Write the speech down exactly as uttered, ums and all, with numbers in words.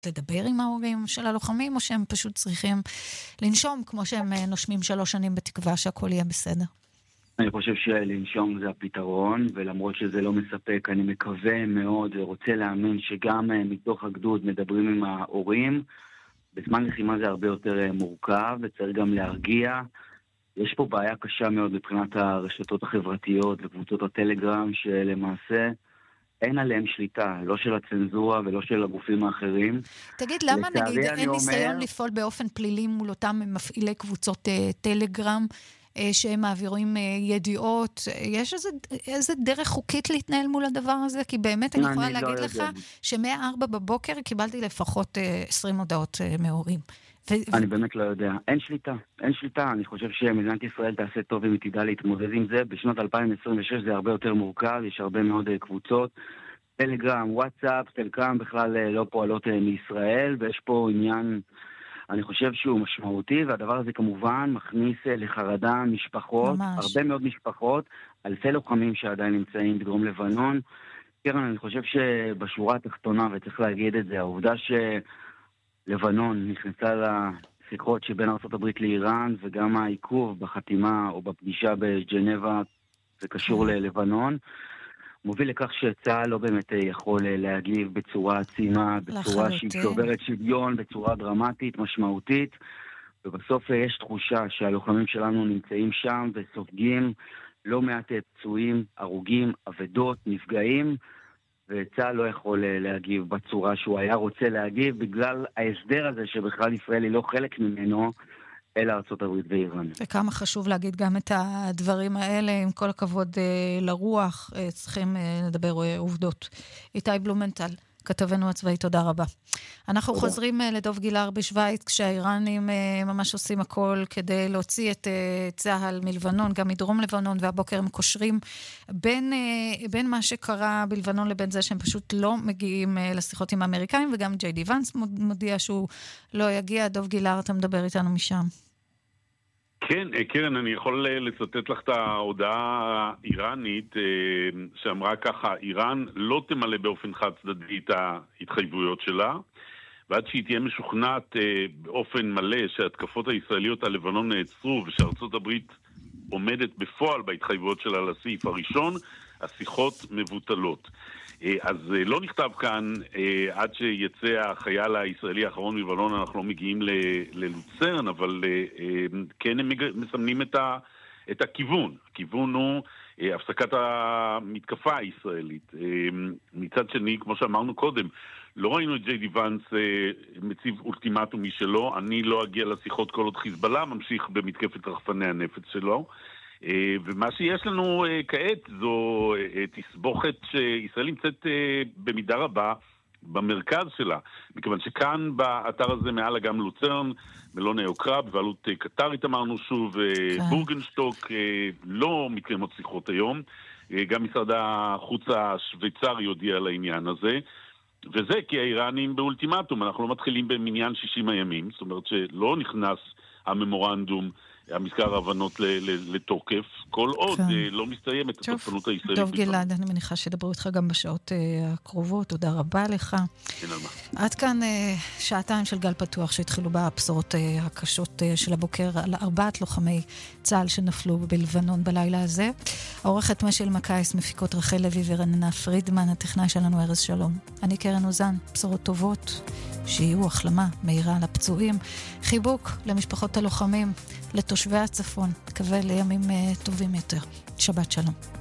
לדבר עם ההורים של הלוחמים, או שהם פשוט צריכים לנשום, כמו שהם נושמים שלוש שנים בתקווה שהכל יהיה בסדר? אני חושב שלנשום זה הפתרון, ולמרות שזה לא מספק, אני מקווה מאוד ורוצה להאמין שגם מתוך הגדוד מדברים עם ההורים. בזמן לחימה זה הרבה יותר מורכב, וצריך גם להרגיע. יש פה בעיה קשה מאוד מבחינת הרשתות החברתיות וקבוצות הטלגרם, שלמעשה אין עליהם שליטה, לא של הצנזורה ולא של הגופים האחרים. תגיד, למה נגיד אין אומר... ניסיון לפעול באופן פלילי מול אותם מפעילי קבוצות uh, טלגרם, uh, שהם מעבירים uh, ידיעות? יש איזה, איזה דרך חוקית להתנהל מול הדבר הזה? כי באמת אני יכולה להגיד לא לך יודע. שמאה ארבע בבוקר קיבלתי לפחות uh, עשרים הודעות uh, מהורים. אני באמת לא יודע. אין שליטה. אין שליטה. אני חושב שמדינת ישראל תעשה טוב אם היא תדע להתמודד עם זה. בשנות אלפיים עשרים ושש זה הרבה יותר מורכב, יש הרבה מאוד קבוצות. טלגרם, וואטסאפ, טלגרם בכלל לא פועלות מישראל, ויש פה עניין, אני חושב שהוא משמעותי, והדבר הזה כמובן מכניס לחרדה משפחות, ממש. הרבה מאוד משפחות, אלפי לוחמים שעדיין נמצאים בדרום לבנון. קרן, אני חושב שבשורה התחתונה, וצריך להגיד את זה, העובדה ש... לבנון נכנסה לשיחות שבין ארצות הברית לאיראן, וגם העיכוב בחתימה או בפגישה בג'נבה, זה קשור ללבנון, מוביל לכך שצה"ל לא באמת יכול להגיב בצורה עצימה, בצורה שהיא שוברת שוויון, בצורה דרמטית, משמעותית, ובסוף יש תחושה שהלוחמים שלנו נמצאים שם וסופגים לא מעט פצועים, הרוגים, אבדות, נפגעים, וצה"ל לא יכול להגיב בצורה שהוא היה רוצה להגיב, בגלל ההסדר הזה שבכלל ישראל היא לא חלק ממנו, אלא ארצות הברית ואיראן. וכמה חשוב להגיד גם את הדברים האלה, עם כל הכבוד לרוח, צריכים לדבר עובדות. איתי בלומנטל, כתבנו הצבאי, תודה רבה. אנחנו תודה. חוזרים לדוב גילהר בשוויץ, כשהאיראנים ממש עושים הכל כדי להוציא את צה"ל מלבנון, גם מדרום לבנון, והבוקר הם קושרים בין, בין מה שקרה בלבנון לבין זה שהם פשוט לא מגיעים לשיחות עם האמריקאים, וגם ג'יי די ונס מודיע שהוא לא יגיע. דוב גילהר, אתה מדבר איתנו משם. כן, קרן, אני יכול לצטט לך את ההודעה האיראנית שאמרה ככה: איראן לא תמלא באופן חד צדדי את ההתחייבויות שלה, ועד שהיא תהיה משוכנעת באופן מלא שההתקפות הישראליות על לבנון נעצרו ושארצות הברית עומדת בפועל בהתחייבויות שלה לסעיף הראשון, השיחות מבוטלות. אז לא נכתב כאן, עד שיצא החייל הישראלי האחרון מלבנון אנחנו לא מגיעים ללוצרן, אבל כן הם מסמנים את, ה, את הכיוון. הכיוון הוא הפסקת המתקפה הישראלית. מצד שני, כמו שאמרנו קודם, לא ראינו את ג'יי די ונס מציב אולטימטום משלו, אני לא אגיע לשיחות כל עוד חיזבאללה ממשיך במתקפת רחפני הנפץ שלו. ומה שיש לנו כעת זו תסבוכת שישראל נמצאת במידה רבה במרכז שלה, מכיוון שכאן באתר הזה מעל אגם לוצרן, מלון היוקרה, בבעלות קטרית אמרנו שוב, בורגנשטוק, לא מתקיימות שיחות היום, גם משרד החוץ השוויצרי הודיע על העניין הזה, וזה כי האיראנים באולטימטום, אנחנו לא מתחילים במניין שישים הימים, זאת אומרת שלא נכנס הממורנדום, המזכר ההבנות לתוקף, כל עוד לא מסתיים את התוקפנות הישראלית. טוב גלעד, אני מניחה שדברו איתך גם בשעות הקרובות, תודה רבה לך. עד כאן שעתיים של גל פתוח שהתחילו בבשורות הקשות של הבוקר על ארבעת לוחמי צה"ל שנפלו בלבנון בלילה הזה. עורכת משל מקייס, מפיקות רחל לוי ורננה פרידמן, הטכנאי שלנו ארז שלום. אני קרן אוזן, בשורות טובות, שיהיו החלמה מהירה לפצועים, חיבוק למשפחות הלוחמים, לתושבי הצפון, מקווה לימים טובים יותר. שבת שלום.